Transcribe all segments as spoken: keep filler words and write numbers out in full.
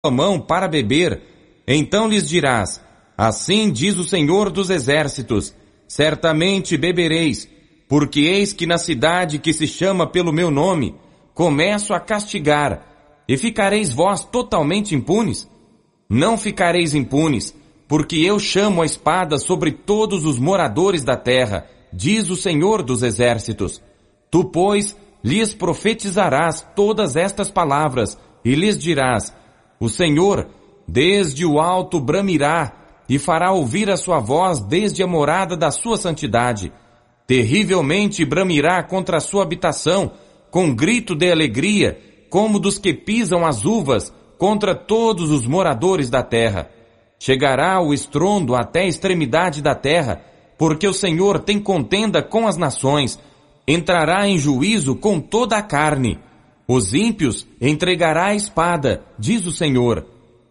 mão para beber, então lhes dirás: assim diz o Senhor dos Exércitos, certamente bebereis, porque eis que na cidade que se chama pelo meu nome, começo a castigar, e ficareis vós totalmente impunes? Não ficareis impunes, porque eu chamo a espada sobre todos os moradores da terra, diz o Senhor dos Exércitos. Tu, pois, lhes profetizarás todas estas palavras, e lhes dirás: o Senhor, desde o alto bramirá, e fará ouvir a sua voz desde a morada da sua santidade. Terrivelmente bramirá contra a sua habitação, com grito de alegria, como dos que pisam as uvas, contra todos os moradores da terra. Chegará o estrondo até a extremidade da terra, porque o Senhor tem contenda com as nações, entrará em juízo com toda a carne. Os ímpios entregará a espada, diz o Senhor.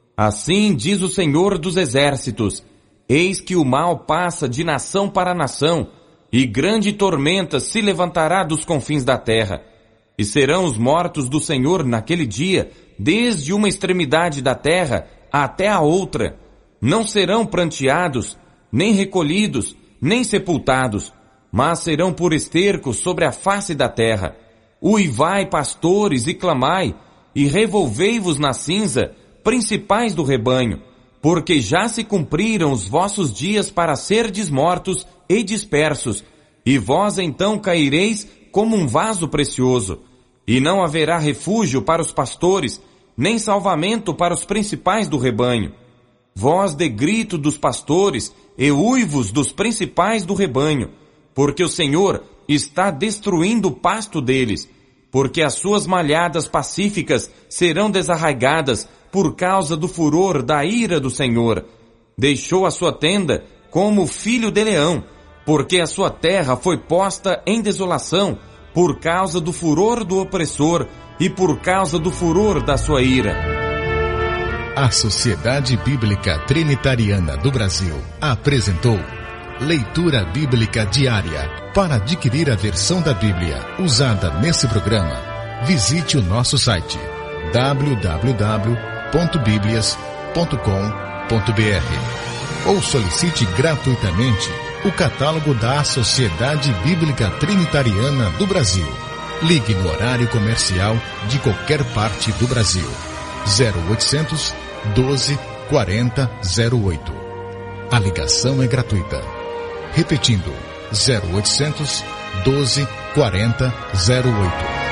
Assim diz o Senhor dos Exércitos: eis que o mal passa de nação para nação, e grande tormenta se levantará dos confins da terra. E serão os mortos do Senhor naquele dia, desde uma extremidade da terra até a outra. Não serão pranteados, nem recolhidos, nem sepultados, mas serão por esterco sobre a face da terra. Uivai, pastores, e clamai, e revolvei-vos na cinza, principais do rebanho, porque já se cumpriram os vossos dias para serdes mortos e dispersos, e vós então caireis como um vaso precioso, e não haverá refúgio para os pastores, nem salvamento para os principais do rebanho. Voz de grito dos pastores e uivos dos principais do rebanho, porque o Senhor está destruindo o pasto deles, porque as suas malhadas pacíficas serão desarraigadas por causa do furor da ira do Senhor. Deixou a sua tenda como filho de leão, porque a sua terra foi posta em desolação por causa do furor do opressor e por causa do furor da sua ira. A Sociedade Bíblica Trinitariana do Brasil apresentou Leitura Bíblica Diária. Para adquirir a versão da Bíblia usada nesse programa, visite o nosso site w w w ponto biblias ponto com ponto b r ou solicite gratuitamente o catálogo da Sociedade Bíblica Trinitariana do Brasil. Ligue no horário comercial de qualquer parte do Brasil. zero oitocentos, doze, quarenta, zero oito. A ligação é gratuita. Repetindo, zero oitocentos, doze, quarenta, zero oito.